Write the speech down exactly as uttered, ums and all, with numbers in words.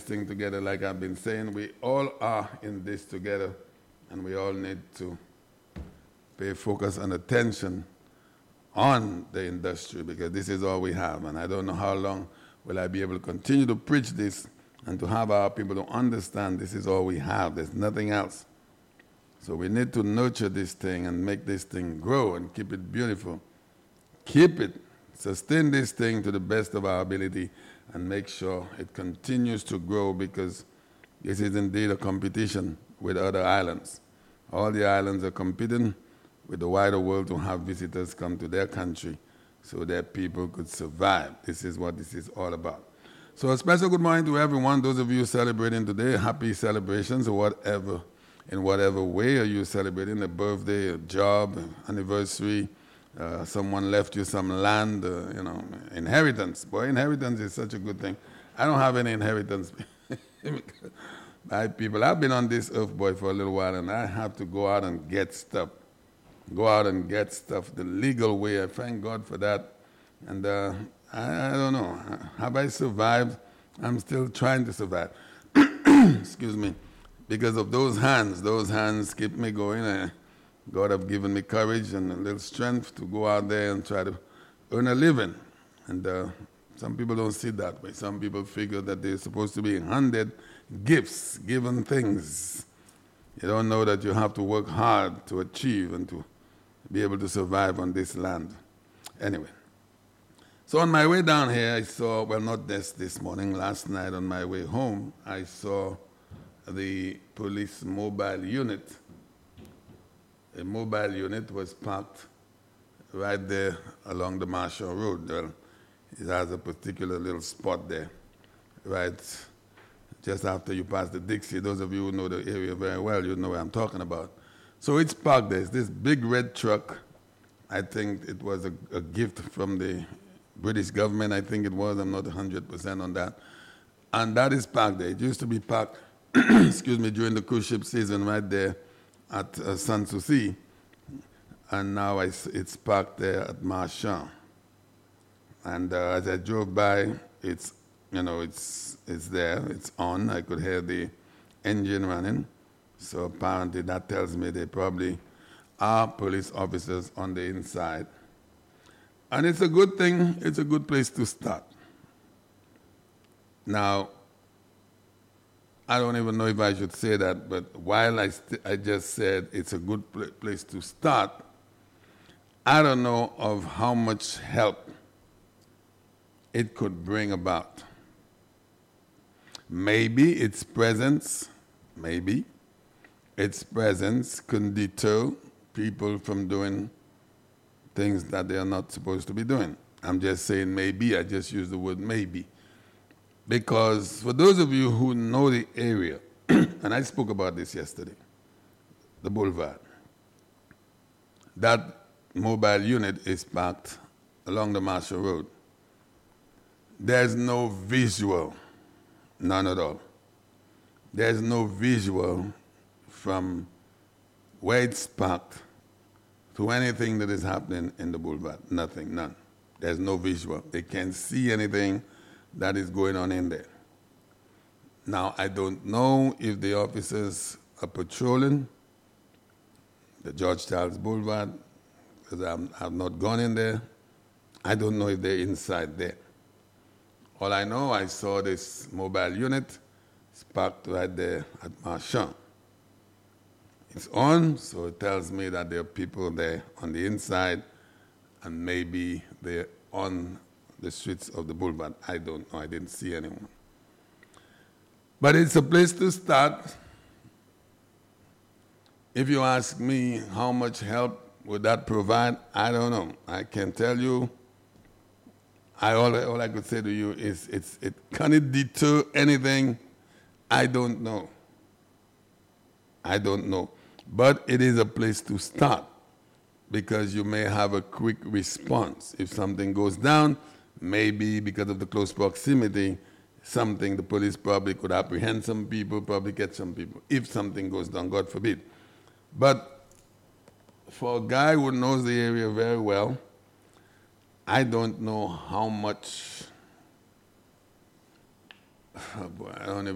thing together, like I've been saying. We all are in this together, and we all need to pay focus and attention on the industry, because this is all we have. And I don't know how long will I be able to continue to preach this and to have our people to understand this is all we have. There's nothing else. So we need to nurture this thing and make this thing grow and keep it beautiful. Keep it, sustain this thing to the best of our ability and make sure it continues to grow, because this is indeed a competition with other islands. All the islands are competing with the wider world to have visitors come to their country so that people could survive. This is what this is all about. So a special good morning to everyone. Those of you celebrating today, happy celebrations, or whatever, in whatever way are you celebrating, a birthday, a job, anniversary, uh, someone left you some land, uh, you know, inheritance. Boy, inheritance is such a good thing. I don't have any inheritance. My people, I've been on this earth, boy, for a little while, and I have to go out and get stuff. Go out and get stuff the legal way. I thank God for that. And uh, I, I don't know. Have I survived? I'm still trying to survive. Excuse me. Because of those hands. Those hands keep me going. Uh, God have given me courage and a little strength to go out there and try to earn a living. And uh, some people don't see it that way. Some people figure that they're supposed to be handed gifts, given things. You don't know that you have to work hard to achieve and to be able to survive on this land. Anyway, so on my way down here, I saw, well, not this this morning, last night on my way home, I saw the police mobile unit. A mobile unit was parked right there along the Marshall Road. Well, it has a particular little spot there, right just after you pass the Dixie. Those of you who know the area very well, you know what I'm talking about. So it's parked there. It's this big red truck. I think it was a, a gift from the British government. I think it was. I'm not one hundred percent on that. And that is parked there. It used to be parked, excuse me, during the cruise ship season right there at uh, Sans Souci. And now it's, it's parked there at Marchand. And uh, as I drove by, it's, you know, it's, it's there. It's on. I could hear the engine running. So apparently that tells me they probably are police officers on the inside. And it's a good thing, it's a good place to start. Now, I don't even know if I should say that, but while I, I just said it's a good pl- place to start, I don't know of how much help it could bring about. Maybe its presence, maybe, its presence can deter people from doing things that they are not supposed to be doing. I'm just saying maybe. I just use the word maybe. Because for those of you who know the area, and I spoke about this yesterday, the boulevard, that mobile unit is parked along the Marshall Road. There's no visual, none at all. There's no visual from where it's parked to anything that is happening in the boulevard. Nothing, none. There's no visual. They can't see anything that is going on in there. Now, I don't know if the officers are patrolling the George Charles Boulevard, because I've not gone in there. I don't know if they're inside there. All I know, I saw this mobile unit. It's parked right there at Marchand. It's on, so it tells me that there are people there on the inside, and maybe they're on the streets of the boulevard. I don't know. I didn't see anyone. But it's a place to start. If you ask me how much help would that provide, I don't know. I can tell you, I all, all I could say to you is, it's, it, can it deter anything? I don't know. I don't know. But it is a place to start, because you may have a quick response. If something goes down, maybe because of the close proximity, something, the police probably could apprehend some people, probably get some people, if something goes down, God forbid. But for a guy who knows the area very well, I don't know how much, oh boy, I don't even